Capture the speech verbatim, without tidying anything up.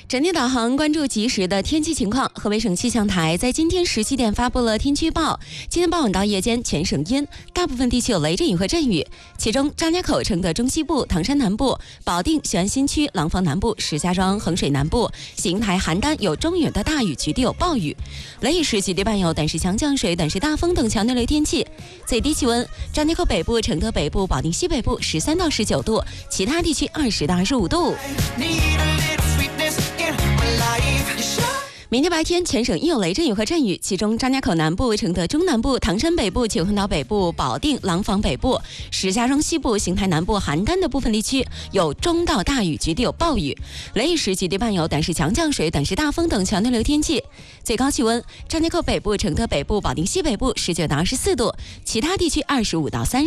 整点导航关注及时的天气情况。河北省气象台在今天十七点发布了天气预报。今天傍晚到夜间，全省阴，大部分地区有雷阵雨和阵雨，其中张家口、承德中西部、唐山南部、保定、雄安新区、廊坊南部、石家庄、衡水南部、邢台、邯郸有中远的大雨，局地有暴雨。雷雨时局地伴有短时强降水、短时大风等强对流天气。最低气温，张家口北部、承德北部、保定西北部十三到十九度，其他地区二十到二十五度。明天白天全省应有雷阵雨和阵雨，其中张家口南部、承德中南部、唐山北部、九凤岛北部、保定、廊坊北部、石家庄西部、邢台南部、邯郸的部分地区有中到大雨，局地有暴雨。雷雨时局地伴有短时强降水、短时大风等强对流天气。最高气温，张家口北部、承德北部、保定西北部十九到二十四度，其他地区二十五到三十。